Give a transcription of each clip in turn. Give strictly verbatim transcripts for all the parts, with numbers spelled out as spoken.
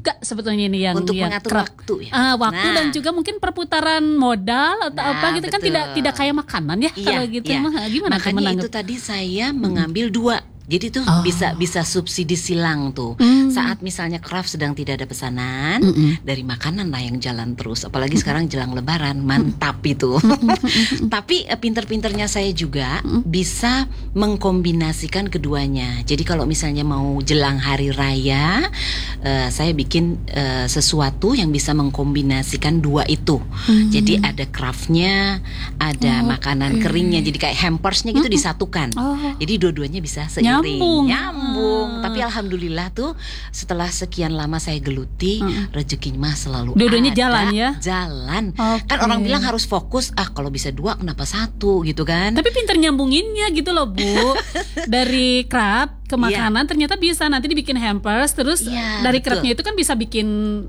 juga sebetulnya ini yang untuk yang mengatur kerap. waktu ya. Uh, waktu Nah. dan juga mungkin perputaran modal atau Nah, apa gitu kan betul. tidak tidak kayak makanan ya Iya, kalau gitu iya. mah gimana tuh Makanya menanggap? itu tadi saya mengambil dua. Jadi tuh Oh. bisa bisa subsidi silang tuh. Mm. Saat misalnya Kraft sedang tidak ada pesanan, Mm-mm. dari makanan lah yang jalan terus. Apalagi sekarang jelang Lebaran, mantap itu. Tapi eh, pinter-pinternya saya juga bisa mengkombinasikan keduanya. Jadi kalau misalnya mau jelang hari raya, eh, saya bikin eh, sesuatu yang bisa mengkombinasikan dua itu. Mm. Jadi ada Kraftnya, ada Oh, makanan oke. keringnya. Jadi kayak hampersnya gitu disatukan. Oh. Jadi dua-duanya bisa seiring. Nyambung. Nyambung. Ah. Tapi alhamdulillah tuh setelah sekian lama saya geluti, Mm-mm. rezekinya mah selalu Dua-duanya ada. jalan ya? Jalan. Oke. Kan orang bilang harus fokus, ah kalau bisa dua kenapa satu gitu kan? Tapi pinter nyambunginnya gitu loh Bu. Dari Kraft ke Iya. makanan ternyata bisa nanti dibikin hampers. Terus Iya, dari betul. Kraftnya itu kan bisa bikin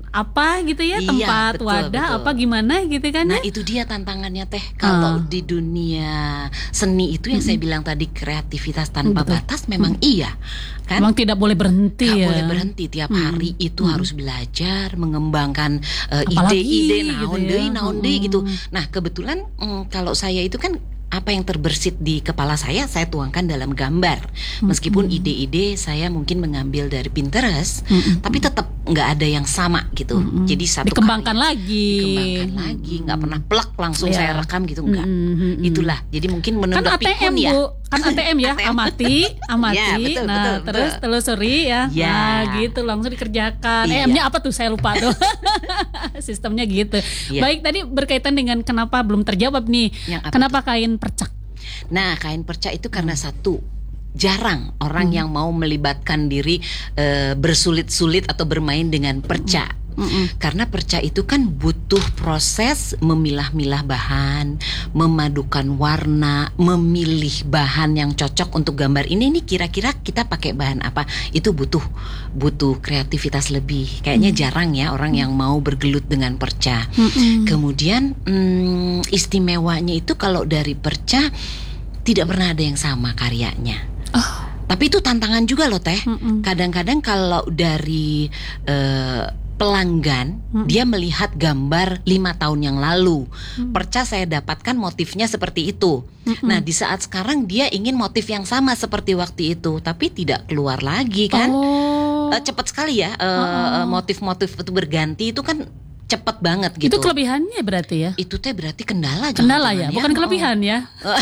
apa gitu ya, Iya, tempat betul, wadah betul. apa gimana gitu kan Nah ya. itu dia tantangannya teh. Kalau Ah. di dunia seni itu yang saya bilang tadi kreativitas tanpa Betul. batas memang iya kan? Emang tidak boleh berhenti Gak ya. boleh berhenti tiap Hmm. hari itu Hmm. harus belajar mengembangkan uh, Apalagi ide-ide gitu naon ya. deui naon deui Hmm. gitu. Nah kebetulan mm, kalau saya itu kan apa yang terbersit di kepala saya saya tuangkan dalam gambar. Meskipun ide-ide saya mungkin mengambil dari Pinterest, Mm-mm. tapi tetap nggak ada yang sama gitu. Mm-mm. Jadi satu Dikembangkan karya lagi. dikembangkan lagi, nggak pernah plak langsung Iya. saya rekam gitu enggak. Mm-mm. Itulah. Jadi mungkin Kan menurut A T M pikun ya. Bu, kan A T M ya, A T M. amati, amati. Ya, betul, nah, betul, terus betul. telusuri ya. Ya. Nah, gitu langsung dikerjakan. Iya. Eh, M-nya apa tuh? Saya lupa tuh. Sistemnya gitu. Iya. Baik, tadi berkaitan dengan kenapa belum terjawab nih. Yang apa Kenapa kain percak? Nah, kain perca itu karena satu, jarang orang yang mau melibatkan diri eh, bersulit-sulit atau bermain dengan perca. Mm-mm. Karena perca itu kan butuh proses memilah-milah bahan, memadukan warna, memilih bahan yang cocok untuk gambar ini. Nih kira-kira kita pakai bahan apa? Itu butuh butuh kreativitas lebih. Kayaknya jarang ya orang yang mau bergelut dengan perca. Mm-mm. Kemudian hmm, istimewanya itu kalau dari perca tidak pernah ada yang sama karyanya. Oh. Tapi itu tantangan juga loh teh. Mm-mm. Kadang-kadang kalau dari eh, pelanggan Mm-mm. dia melihat gambar lima tahun yang lalu, Mm. perca saya dapatkan motifnya seperti itu. Mm-mm. Nah di saat sekarang dia ingin motif yang sama seperti waktu itu, tapi tidak keluar lagi kan? Oh. Eh, cepat sekali ya eh, Oh. motif-motif itu berganti itu kan cepat banget gitu. Itu kelebihannya berarti ya? Itu teh berarti kendala Kendala jangan-jangan ya, bukan Oh. kelebihan ya.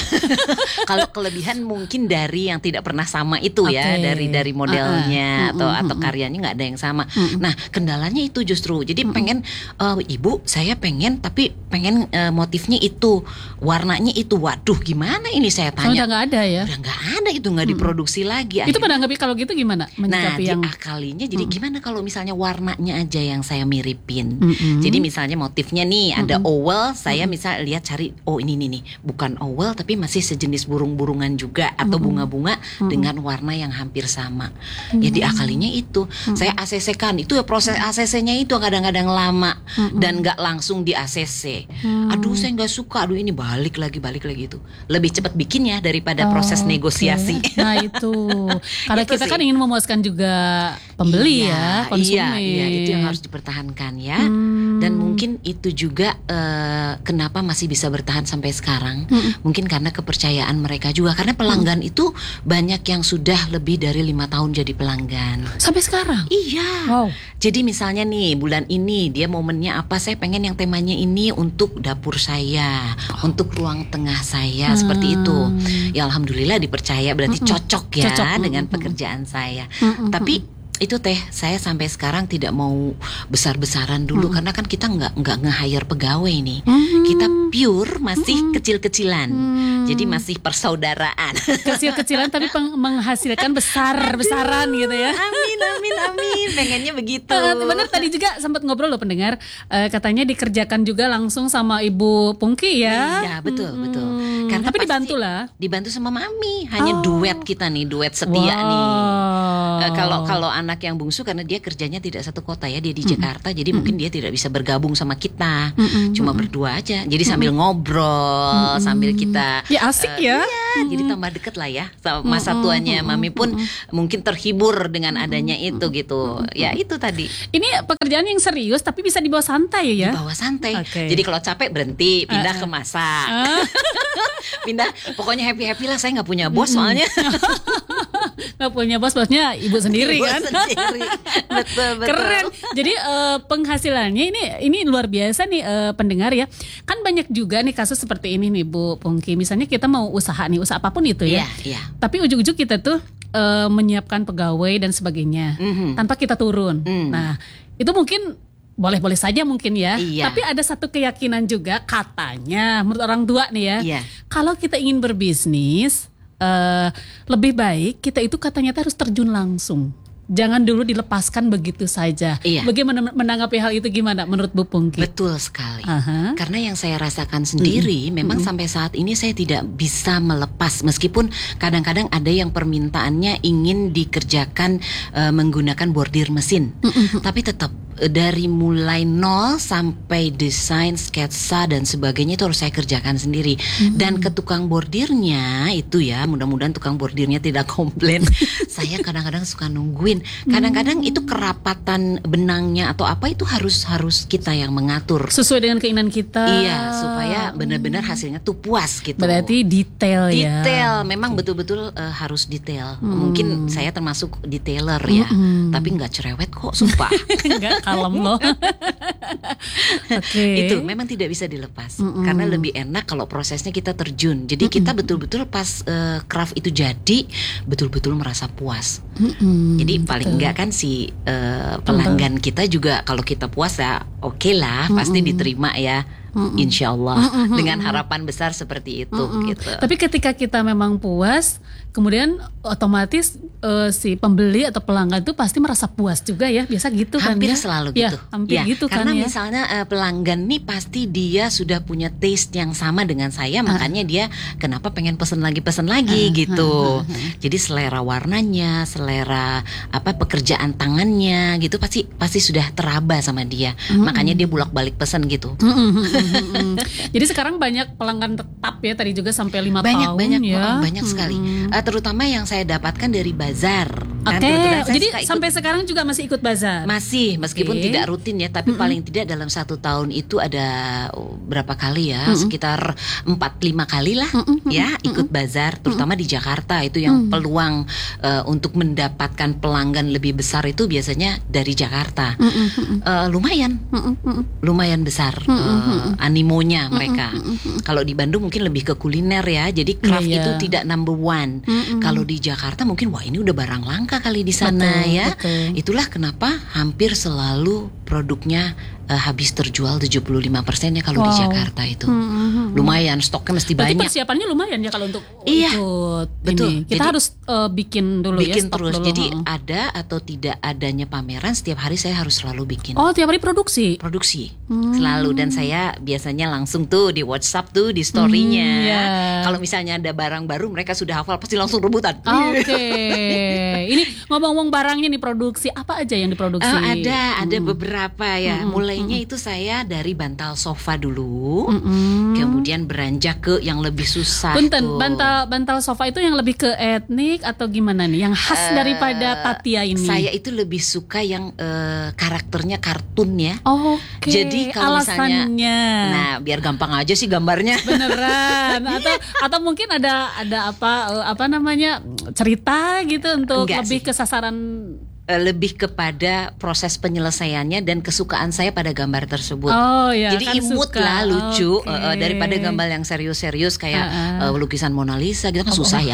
Kalau kelebihan mungkin dari yang tidak pernah sama itu ya, Oke. dari dari modelnya Uh-uh. atau Mm-mm, atau mm-mm. karyanya nggak ada yang sama. Mm-mm. Nah kendalanya itu justru, jadi pengen eh, ibu saya pengen tapi pengen eh, motifnya itu, warnanya itu. Waduh gimana ini saya Soalnya tanya. udah nggak ada ya. Udah nggak ada itu, nggak diproduksi lagi. Itu Akhirnya- menanggapi kalau gitu gimana? Nah, Menyikapi yang diakalinya jadi gimana kalau misalnya warnanya aja yang saya miripin. Mm-mm. Jadi misalnya motifnya nih ada owl, saya misal lihat cari oh ini nih nih, bukan owl tapi masih sejenis burung-burungan juga atau bunga-bunga dengan warna yang hampir sama. Ya diakalinya itu. Saya A C C-kan. Itu ya proses A C C-nya itu kadang-kadang lama dan nggak langsung di A C C. Aduh, saya nggak suka. Aduh, ini balik lagi balik lagi itu. Lebih cepat bikinnya daripada proses Oke. negosiasi. Nah itu karena Itu kita kan sih. ingin memuaskan juga pembeli Iya, ya, konsumen. Iya, iya, itu yang harus dipertahankan ya. Hmm. Dan mungkin itu juga eh, kenapa masih bisa bertahan sampai sekarang. Mungkin karena kepercayaan mereka juga. Karena pelanggan itu banyak yang sudah lebih dari lima tahun jadi pelanggan. Sampai sekarang. Iya. Wow. Jadi misalnya nih bulan ini dia momennya apa? Saya pengen yang temanya ini untuk dapur saya, untuk ruang tengah saya seperti itu. Ya alhamdulillah dipercaya berarti cocok ya Cocok. dengan Mm-mm. pekerjaan saya. Mm-mm. Tapi itu teh saya sampai sekarang tidak mau besar-besaran dulu karena kan kita nggak nggak nge-hire pegawai nih. Hmm. Kita pure masih kecil-kecilan. Hmm. Jadi masih persaudaraan. Kecil-kecilan tapi peng- menghasilkan besar-besaran gitu ya. Amin amin amin. Pengennya begitu. Eh, Bener tadi juga sempat ngobrol loh pendengar, eh, katanya dikerjakan juga langsung sama Ibu Pungki ya. Iya betul Hmm. betul. Tapi pasti dibantu lah. Dibantu sama mami. Hanya Oh. duet kita nih, duet setia Wow. nih. Eh, Kalau kalau anak yang bungsu karena dia kerjanya tidak satu kota ya, dia di Jakarta, jadi mungkin dia tidak bisa bergabung sama kita. Mm-mm, Cuma berdua aja. Jadi sambil ngobrol, sambil kita Ya asik ya. Iya, mm-hmm. jadi tambah deket lah ya sama masa tuanya mm-hmm. Mami pun mm-hmm. mungkin terhibur dengan adanya mm-hmm. itu gitu. Mm-hmm. Ya itu tadi. Ini pekerjaan yang serius tapi bisa dibawa santai ya? Dibawa santai. Okay. Jadi kalau capek berhenti, pindah uh-uh. ke masak. Uh. Pindah, pokoknya happy-happy lah. Saya nggak punya bos mm-hmm. soalnya. Nggak punya bos, bosnya ibu sendiri ibu kan? Sendiri. Betul, betul. Keren. Jadi uh, penghasilannya ini ini luar biasa nih uh, pendengar ya. Kan banyak juga nih kasus seperti ini nih Bu Pungki. Misalnya kita mau usaha nih, usaha apapun itu ya. Yeah, yeah. Tapi ujung-ujung kita tuh uh, menyiapkan pegawai dan sebagainya mm-hmm. tanpa kita turun. Mm. Nah, itu mungkin boleh-boleh saja mungkin ya. Iya. Tapi ada satu keyakinan juga katanya menurut orang tua nih ya. Iya. Kalau kita ingin berbisnis uh, lebih baik kita itu katanya harus terjun langsung. Jangan dulu dilepaskan begitu saja. Iya. Bagaimana menanggapi hal itu gimana menurut Bu Pungki? Betul sekali. Aha. Karena yang saya rasakan sendiri, mm-hmm. memang mm-hmm. sampai saat ini saya tidak bisa melepas. Meskipun kadang-kadang ada yang permintaannya ingin dikerjakan uh, menggunakan bordir mesin, mm-hmm. tapi tetap dari mulai nol sampai desain, sketsa dan sebagainya itu harus saya kerjakan sendiri. Mm-hmm. Dan ke tukang bordirnya itu ya, mudah-mudahan tukang bordirnya tidak komplain. Saya kadang-kadang suka nungguin. Kadang-kadang mm-hmm. itu kerapatan benangnya atau apa itu harus harus kita yang mengatur. Sesuai dengan keinginan kita. Iya, supaya benar-benar hasilnya tuh puas gitu. Berarti detail ya. Detail, memang betul-betul uh, harus detail. Mm. Mungkin saya termasuk detailer ya, mm-hmm. tapi nggak cerewet kok, sumpah. Nggak kalem loh. Okay. Itu memang tidak bisa dilepas mm-mm. karena lebih enak kalau prosesnya kita terjun. Jadi mm-mm. kita betul-betul pas uh, craft itu jadi betul-betul merasa puas. Mm-mm. Jadi paling Betul. enggak kan si uh, pelanggan mm-mm. kita juga kalau kita puas ya oke okay lah, mm-mm. pasti diterima ya. Mm-mm. Insya Allah mm-mm. dengan harapan besar seperti itu mm-mm. gitu. Tapi ketika kita memang puas, kemudian otomatis uh, si pembeli atau pelanggan itu pasti merasa puas juga ya, biasa gitu hampir kan ya? Selalu ya, gitu. Hampir ya, gitu karena kan ya. Misalnya uh, pelanggan nih pasti dia sudah punya taste yang sama dengan saya, uh. makanya dia kenapa pengen pesen lagi pesen lagi uh, gitu. Uh, uh, uh. Jadi selera warnanya, selera apa pekerjaan tangannya gitu pasti pasti sudah teraba sama dia. Uh, makanya dia bolak-balik pesen gitu. Uh, uh, uh, uh, uh. Jadi sekarang banyak pelanggan tetap ya, tadi juga sampai lima banyak, tahun banyak, ya. Oh, banyak sekali. Hmm. Uh, terutama yang saya dapatkan dari bazar. Oke. Okay. Jadi sampai sekarang juga masih ikut bazar. Masih, meskipun okay. tidak rutin ya, tapi mm-hmm. paling tidak dalam satu tahun itu ada oh, berapa kali ya, mm-hmm. sekitar empat lima kali lah mm-hmm. ya ikut bazar, terutama mm-hmm. di Jakarta itu yang mm-hmm. peluang uh, untuk mendapatkan pelanggan lebih besar itu biasanya dari Jakarta. Mm-hmm. Uh, lumayan, mm-hmm. lumayan besar mm-hmm. uh, animonya mereka. Mm-hmm. Kalau di Bandung mungkin lebih ke kuliner ya, jadi craft yeah, yeah. itu tidak number one. Mm-hmm. Kalau di Jakarta mungkin wah ini udah barang langka kali di sana betul, ya. Betul. Itulah kenapa hampir selalu produknya uh, habis terjual tujuh puluh lima persen ya kalau wow. di Jakarta itu. Mm-hmm. Lumayan stoknya mesti berarti banyak. Persiapannya lumayan ya kalau untuk iya, ikut betul. Ini. Kita jadi, harus uh, bikin dulu bikin ya, stok terus. dulu. Jadi ada atau tidak adanya pameran setiap hari saya harus selalu bikin. Oh, tiap hari produksi. Produksi. Hmm. Selalu, dan saya biasanya langsung tuh di WhatsApp tuh di story-nya. Hmm, yeah. Kalau misalnya ada barang baru mereka sudah hafal pasti langsung rebutan. Oke. Okay. Ini ngomong-ngomong barangnya nih, produksi apa aja yang diproduksi? Uh, ada, ada hmm. beberapa ya. Hmm. Mulainya hmm. itu saya dari bantal sofa dulu, hmm. kemudian beranjak ke yang lebih susah. Punten, tuh. bantal bantal sofa itu yang lebih ke etnik atau gimana nih? Yang khas uh, daripada Tatia ini? Saya itu lebih suka yang uh, karakternya kartun ya. Oh, oke. Okay. Jadi kalau alasannya, misalnya, nah biar gampang aja sih gambarnya. Beneran? atau atau mungkin ada ada apa uh, apa namanya cerita gitu untuk Enggak lebih sih. ke sasaran. Lebih kepada proses penyelesaiannya dan kesukaan saya pada gambar tersebut. Oh, ya, jadi kan imut suka. lah, lucu Okay. uh, daripada gambar yang serius-serius kayak uh-uh. uh, lukisan Mona Lisa gitu kan oh, susah oh. ya.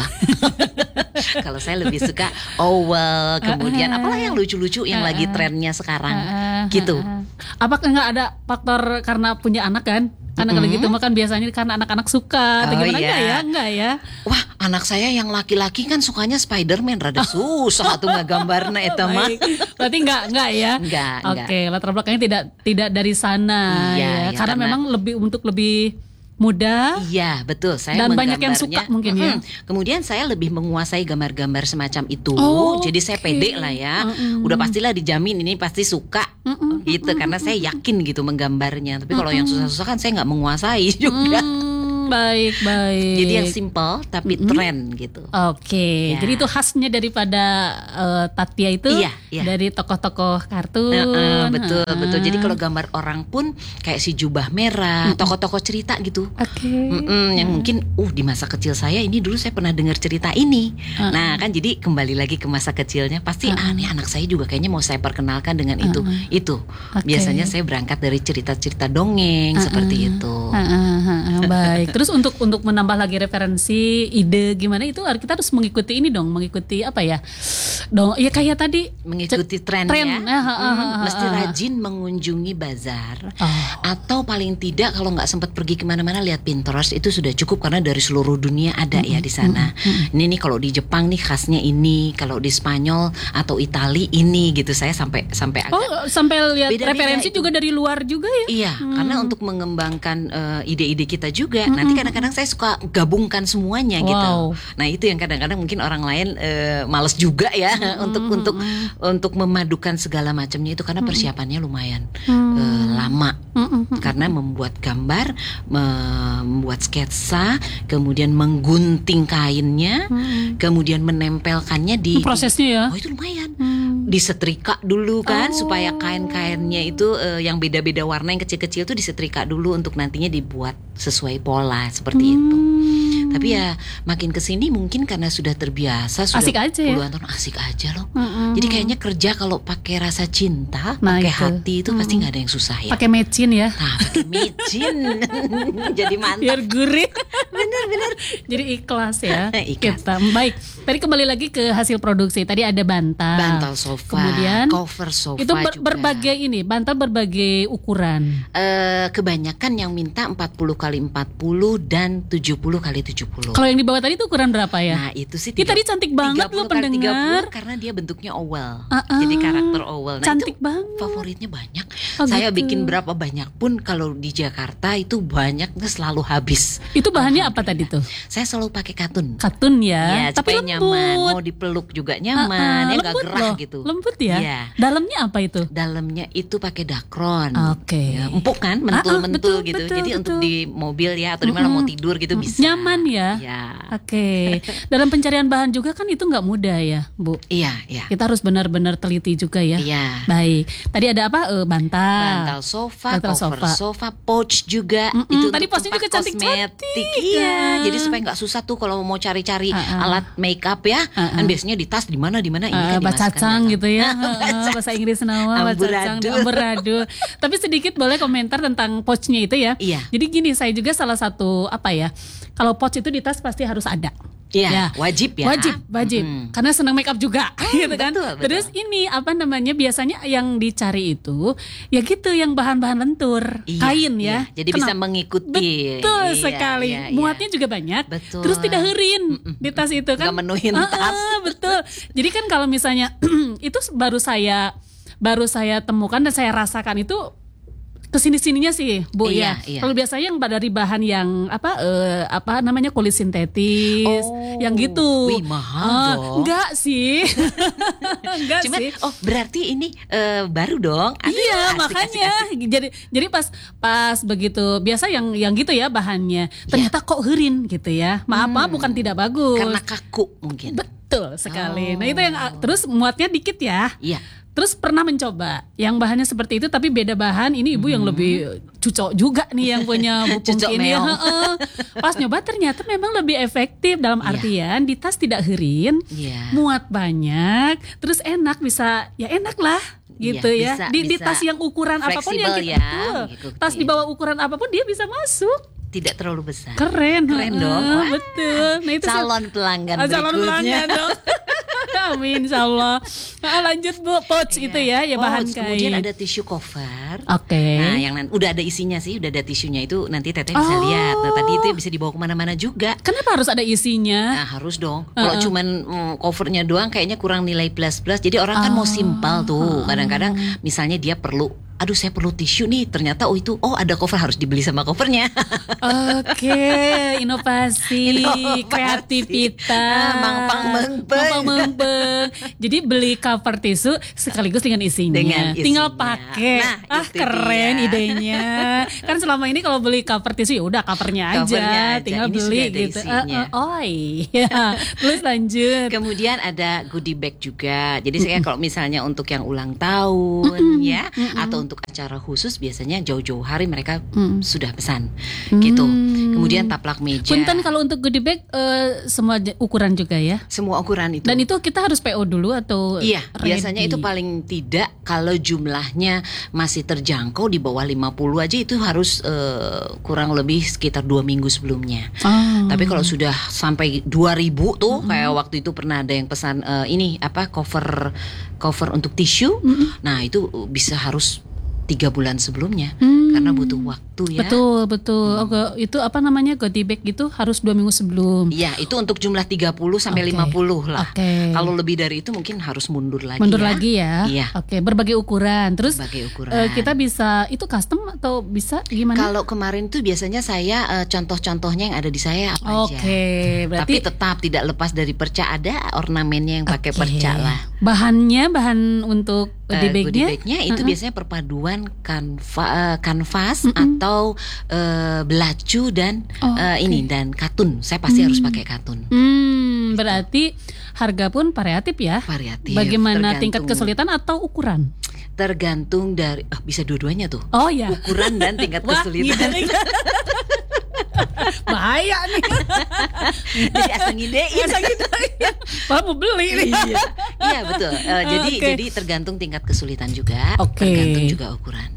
Kalau saya lebih suka oval, kemudian uh-uh. apalah yang lucu-lucu yang uh-uh. lagi trennya sekarang, uh-uh. gitu. Uh-uh. Apakah nggak ada faktor karena punya anak kan? Anak mm-hmm. gitu makan biasanya karena anak-anak suka atau oh, gimana? iya. Enggak ya? Enggak ya? Wah, anak saya yang laki-laki kan sukanya Spider-Man, rada susah tuh ngegambarna eta mah. Berarti enggak enggak ya? Enggak, Oke, okay, latar belakangnya tidak tidak dari sana iya, ya. ya. Karena, karena memang lebih untuk lebih mudah. Iya, betul. Saya dan banyak yang suka mungkin mm-hmm. ya. Kemudian saya lebih menguasai gambar-gambar semacam itu. Oh, jadi okay. saya pede lah ya. Mm-mm. Udah pastilah dijamin ini pasti suka. Mm-mm. Gitu karena saya yakin gitu menggambarnya. Tapi kalau yang susah-susah kan saya nggak menguasai juga. Mm. Hmm, baik baik. Jadi yang simple tapi Mm-mm. tren gitu. Oke, Ya. jadi itu khasnya daripada uh, Tatia itu Iya, iya. dari tokoh-tokoh kartun. Nah, eh, betul Ha. betul. Jadi kalau gambar orang pun kayak si jubah merah, tokoh-tokoh cerita gitu. Oke. Mm-mm, yang mungkin, uh di masa kecil saya ini dulu saya pernah dengar cerita ini. Uh-uh. Nah kan jadi kembali lagi ke masa kecilnya, pasti Uh-uh. ah nih anak saya juga kayaknya mau saya perkenalkan dengan itu. Uh-uh. Itu Oke. biasanya saya berangkat dari cerita-cerita dongeng Uh-uh. seperti itu. Ha-ha, ha-ha, baik. Terus untuk untuk menambah lagi referensi, ide gimana itu kita harus mengikuti ini dong, mengikuti apa ya? Dong, ya kayak tadi Mengikuti tren, tren. ya. Ah, ah, ah, Hmm, ah, mesti ah. rajin mengunjungi bazar. Oh. Atau paling tidak kalau nggak sempat pergi kemana-mana lihat Pinterest itu sudah cukup karena dari seluruh dunia ada ya di sana. Ini nih kalau di Jepang nih khasnya ini, kalau di Spanyol atau Itali ini gitu. Saya sampai sampai agak Oh, sampai lihat Beda-beda referensi itu. juga dari luar juga ya? iya, karena untuk mengembangkan eh, ide-ide kita juga. Nanti kadang-kadang saya suka gabungkan semuanya gitu. Wow. Nah itu yang kadang-kadang mungkin orang lain eh, males juga ya untuk untuk untuk memadukan segala macamnya itu karena persiapannya lumayan eh, lama. Karena membuat gambar, membuat sketsa, kemudian menggunting kainnya, kemudian menempelkannya di Prosesnya ya. Oh itu lumayan. Disetrika dulu kan Oh. supaya kain-kainnya itu eh, yang beda-beda warna yang kecil-kecil itu disetrika dulu untuk nantinya dibuat sesuai pola seperti itu. Tapi ya makin kesini mungkin karena sudah terbiasa sudah Asik aja ya. puluhan tahun asik aja loh. Mm-mm. Jadi kayaknya kerja kalau pakai rasa cinta, Nah, pakai itu. hati itu pasti nggak ada yang susah ya. Pakai mecin ya. Nah, pakai micin. Jadi mantap. Biar gurih. Bener-bener. Jadi ikhlas ya. Ikhlas. Kita. Baik. Tadi kembali lagi ke hasil produksi. Tadi ada bantal. Bantal sofa, Kemudian cover sofa itu ber- juga. berbagai ini, bantal berbagai ukuran. Eh, kebanyakan yang minta empat puluh kali empat puluh dan tujuh puluh kali tujuh puluh. Kalau yang di bawah tadi itu ukuran berapa ya? Nah itu sih Ini tadi cantik banget tiga puluh loh kali tiga puluh pendengar. karena dia bentuknya oval. Ah, ah. Jadi karakter oval. Nah Cantik itu banget. favoritnya banyak. Oh, Saya gitu. bikin berapa banyak pun kalau di Jakarta itu banyaknya selalu habis. Itu bahannya apa tadi tuh? Saya selalu pakai katun. Katun ya, Ya, tapi supaya lembut. nyaman, mau dipeluk juga nyaman, Ah, ah, ya nggak lembut gerah loh. gitu. Lembut ya. Iya. Dalamnya apa itu? Dalamnya itu pakai dakron. Oke. Ya, empuk kan, Ah, ah, mentul-mentul betul, gitu. betul, Jadi betul. untuk di mobil ya atau di mana mau tidur gitu bisa. Nyaman ya. Ya. Oke. Dalam pencarian bahan juga kan itu nggak mudah ya, Bu. Iya, iya. Kita harus benar-benar teliti juga ya. Iya. Baik. Tadi ada apa? Eh, bantal. Bantal sofa, Bantal cover sofa. sofa, pouch juga. Mm-mm, Itu tadi untuk pouchnya tempat juga cantik-cantik, kosmetik. kan? Iya, jadi supaya nggak susah tuh kalau mau cari-cari Ah, ah. alat makeup ya. Ah, ah. Kan biasanya di tas di mana di mana ini Eh, kan dimasukkan bacacang dalam- gitu ya. Heeh, bahasa Inggris nama bacacang, Amburadul. amburadul. Tapi sedikit boleh komentar tentang pouchnya itu ya. Iya. Jadi gini, saya juga salah satu apa ya? Kalau pouch itu di tas pasti harus ada. Iya, Ya. wajib ya. Wajib, wajib. Mm-mm. Karena senang make up juga, gitu kan. betul, betul. Terus ini apa namanya? Biasanya yang dicari itu ya gitu yang bahan-bahan lentur, Iya, kain iya. ya. Jadi bisa Kenapa? mengikuti. Betul Iya, sekali. iya, iya. Muatnya juga banyak. Betul. Terus tidak herin di tas itu kan. Nggak menuhin Ah, tas. ah, betul. Jadi kan kalau misalnya itu baru saya baru saya temukan dan saya rasakan itu kesini-sininya sih, Bu Iya, ya. iya. Kalau biasanya yang dari bahan yang apa eh, apa namanya kulit sintetis, Oh, yang gitu. wih, mahal Ah, dong. Enggak sih. enggak Cuma sih. oh berarti ini eh, baru dong. Aduh, Iya asik, makanya asik, asik. jadi jadi pas pas begitu biasa yang yang gitu ya bahannya ternyata kok herin gitu ya, maaf maaf bukan tidak bagus. Karena kaku mungkin. Betul sekali. Oh. Nah itu yang terus muatnya dikit ya. Iya. Terus pernah mencoba yang bahannya seperti itu tapi beda bahan. Ini ibu yang lebih cucok juga nih yang punya Bu Cucok Pungki ini. meong. Heeh. Pas nyoba ternyata memang lebih efektif dalam Iya. artian di tas tidak herin, Iya. muat banyak, terus enak bisa ya enak lah gitu Iya, ya. bisa- di, di bisa tas yang ukuran apapun yang fleksibel kita ya, betul. mengikuti. Tas di bawah ukuran apapun dia bisa masuk. Tidak terlalu besar. Keren, Keren heeh, dong. Wah. betul. Nah itu sih- Calon pelanggan Ah, calon berikutnya. pelanggan dong. Amin insya Allah. Nah, lanjut Bu, pouch itu ya, ya bahan Pouch, kain. Kemudian ada tisu cover. Oke. Nah, yang nan- udah ada isinya sih, udah ada tisunya itu nanti Teteh bisa Oh. lihat. Nah, tadi itu bisa dibawa kemana-mana juga. Kenapa harus ada isinya? Nah, harus dong. Kalau cuman mm, covernya doang kayaknya kurang nilai plus plus. Jadi orang kan Oh. mau simpel tuh. Kadang-kadang misalnya dia perlu aduh saya perlu tisu nih, ternyata oh itu oh ada cover, harus dibeli sama covernya. Oke, inovasi, Inovasi. kreativitas, Ah, mangpang mengpeng. Mangpang mengpeng. Jadi beli cover tisu sekaligus dengan isinya. Dengan isinya. Tinggal pakai. Nah, ah itu keren dia. idenya. Kan selama ini kalau beli cover tisu ya udah covernya aja, Covernya aja. tinggal Ini beli sudah ada gitu. isinya. Eh, eh, oh iya. Terus lanjut. Kemudian ada goodie bag juga. Jadi saya kalau misalnya untuk yang ulang tahun ya, atau untuk acara khusus biasanya jauh-jauh hari mereka Mm. sudah pesan gitu. Mm. Kemudian taplak meja. Punten kalau untuk goodie bag eh, semua j- ukuran juga ya. Semua ukuran itu. Dan itu kita harus P O dulu atau Iya, ready? biasanya itu paling tidak kalau jumlahnya masih terjangkau di bawah lima puluh aja itu harus eh, kurang lebih sekitar dua minggu sebelumnya. Oh. Tapi kalau sudah sampai dua ribu tuh, kayak waktu itu pernah ada yang pesan eh, ini apa cover cover untuk tisu. Nah, itu bisa harus tiga bulan sebelumnya Hmm. karena butuh waktu ya. Betul, betul. Oke, itu apa namanya goodie bag gitu harus dua minggu sebelum. Iya, itu untuk jumlah tiga puluh sampai Oke. lima puluh lah. Oke. Kalau lebih dari itu mungkin harus mundur lagi. Mundur ya. lagi ya. Iya. Oke, berbagai ukuran. Terus Berbagai ukuran. eh, kita bisa itu custom atau bisa gimana? Kalau kemarin tuh biasanya saya eh, contoh-contohnya yang ada di saya apa aja. Oke, berarti Tapi tetap tidak lepas dari perca, ada ornamennya yang pakai Oke. perca lah. Bahannya bahan untuk Eh, goodie goodie bagnya? bagnya itu Uh-uh. biasanya perpaduan kanva, eh, kanvas atau eh, belacu dan Oh, eh, oke. ini dan katun. Saya pasti harus pakai katun. Hmm, berarti harga pun variatif ya. Variatif. Bagaimana tingkat tergantung- kesulitan atau ukuran? Tergantung dari oh, bisa dua-duanya tuh. Oh ya. Ukuran dan tingkat Wah, kesulitan. ngide nih. Bahaya nih. Jadi asal ngidein. Wah, mau beli nih. Iya, iya betul. Eh, jadi Oke. jadi tergantung tingkat kesulitan juga, Oke. tergantung juga ukuran.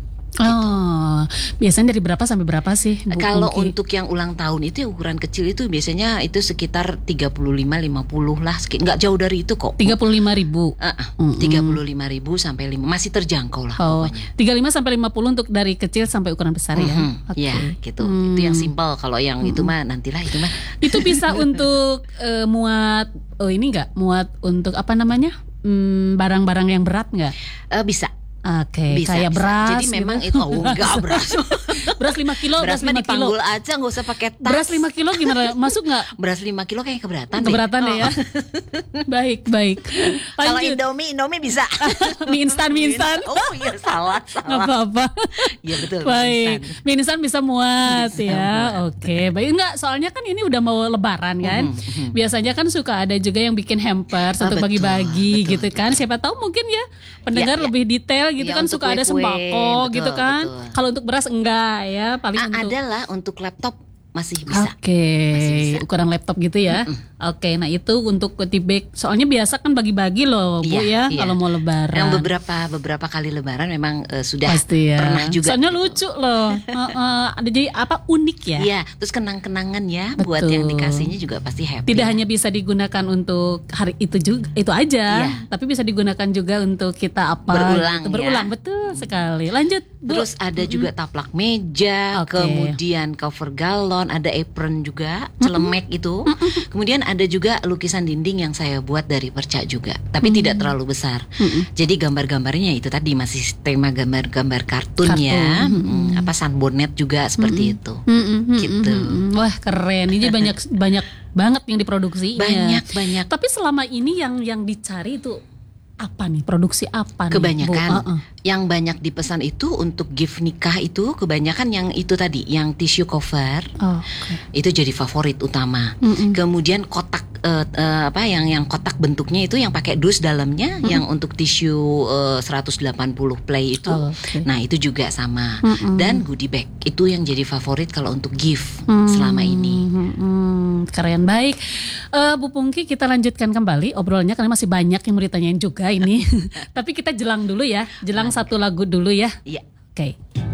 Oh, biasanya dari berapa sampai berapa sih, Bu Kalau Pungki? untuk yang ulang tahun itu ukuran kecil itu biasanya itu sekitar tiga puluh lima lima puluh lah, seki- nggak jauh dari itu kok. tiga puluh lima ribu. Mm-mm. tiga puluh lima ribu sampai lima masih terjangkau lah Oh, pokoknya. tiga puluh lima sampai lima puluh untuk dari kecil sampai ukuran besar ya. Mhm, Oke. ya gitu. Hmm. Itu yang simpel. Kalau yang itu mah nantilah itu mah. Itu bisa untuk eh, muat oh ini enggak? Muat untuk apa namanya? Hmm, barang-barang yang berat enggak? Eh, bisa. Oke, Bisa, kayak bisa. beras. Jadi memang gitu. itu oh enggak beras. Beras lima kilo, Beras beras mah lima kilo. dipanggul aja, nggak usah pakai tas. Beras lima kilo gimana? Masuk nggak? Beras lima kilo kayak keberatan deh. Keberatan deh Oh. ya. Baik, baik. Kalau Lanjut. Indomie, Indomie bisa. Mie instan, mie instan. Oh iya salah, Nggak salah. apa-apa. Iya betul. Baik, instan. mie instan bisa muat Bisa ya. muat. Oke, baik. Enggak, soalnya kan ini udah mau lebaran kan. Mhm, mhm. Biasanya kan suka ada juga yang bikin hampers Ah, untuk betul, bagi-bagi betul, gitu kan. Siapa tahu mungkin ya pendengar Ya, ya. lebih detail gitu Ya, kan, untuk suka ada kue-kue, sembako betul, gitu kan. betul. Kalau untuk beras enggak ya, paling Ah, untuk ada lah untuk laptop masih bisa. Oke, Masih bisa. ukuran laptop gitu ya. Oke, nah itu untuk goodie bag. Soalnya biasa kan bagi-bagi loh, Bu Iya, ya, iya. kalau mau lebaran. Yang beberapa beberapa kali lebaran memang eh, sudah Pasti ya. pernah juga. Soalnya lucu loh. Heeh, ada jadi apa unik ya. Iya, terus kenang-kenangan ya buat Betul. yang dikasihnya juga pasti happy. Tidak ya. hanya bisa digunakan untuk hari itu juga, itu aja, Iya. tapi bisa digunakan juga untuk kita apa Berulang gitu. ya. Berulang, betul sekali. Lanjut, Bu. Terus ada juga taplak meja, Oke. kemudian cover galon, ada apron juga, celemek itu. Kemudian ada juga lukisan dinding yang saya buat dari perca juga, tapi tidak terlalu besar. Jadi gambar-gambarnya itu tadi masih tema gambar-gambar kartun, Kartun. ya. Hmm, apa sunbonnet juga seperti itu. Mm-mm, mm-mm, Gitu. mm-mm. Wah keren. Ini banyak banyak banget yang diproduksinya. Banyak banyak. Tapi selama ini yang yang dicari itu apa nih? Produksi apa nih, Bu? Kebanyakan Uh-uh. yang banyak dipesan itu untuk gift nikah itu kebanyakan yang itu tadi, yang tissue cover. Oh, oke. Itu jadi favorit utama. Mm-mm. Kemudian kotak eh, eh, apa yang yang kotak bentuknya itu yang pakai dus dalamnya, yang untuk tisu eh, seratus delapan puluh play itu. Oh, oke. Nah, itu juga sama. Mm-mm. Dan goodie bag itu yang jadi favorit kalau untuk gift Hmm, selama ini. hmm, hmm, keren, baik. Eh, Bu Pungki, kita lanjutkan kembali obrolannya karena masih banyak yang mau ditanyain juga ini. Tapi kita jelang dulu ya, jelang satu lagu dulu ya. Iya. Oke.